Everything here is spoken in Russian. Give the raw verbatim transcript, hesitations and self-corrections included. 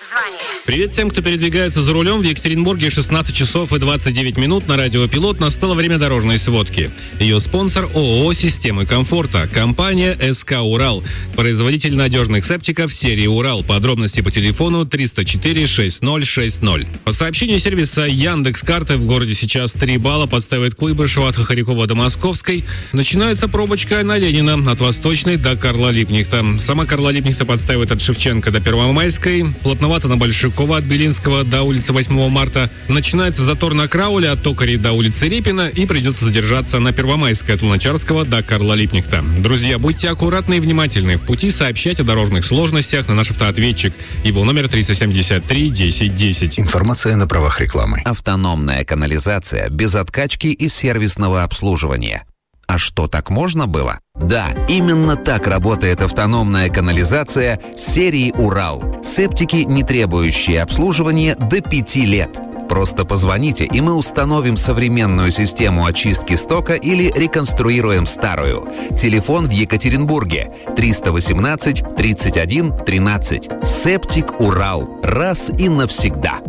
Звони. Привет всем, кто передвигается за рулем. В Екатеринбурге шестнадцать часов и двадцать девять минут на радио Пилот настало время дорожной сводки. Ее спонсор ООО «Системы комфорта». Компания СК «Урал». Производитель надежных септиков серии «Урал». Подробности по телефону триста четыре шестьдесят ноль шестьдесят ноль. По сообщению сервиса Яндекс.Карты, в городе сейчас три балла подставит Куйбышева от Хохрякова до Московской. Начинается пробочка на Ленина от Восточной до Карла Липнихта. Сама Карла Липнихта подставит от Шевченко до Первомайской. Плотновато на Большакова от Белинского до улицы восьмого марта. Начинается затор на Крауле от Токарей до улицы Репина и придется задержаться на Первомайской от Луначарского до Карла Липнихта. Друзья, будьте аккуратны и внимательны. В пути сообщайте о дорожных сложностях на наш автоответчик. Его номер триста семьдесят три десять десять. Информация на правах рекламы. Автономная канализация без откачки и сервисного обслуживания. А что, так можно было? Да, именно так работает автономная канализация серии «Урал». Септики, не требующие обслуживания, до пяти лет. Просто позвоните, и мы установим современную систему очистки стока или реконструируем старую. Телефон в Екатеринбурге триста восемнадцать тридцать один тринадцать. Септик «Урал». Раз и навсегда.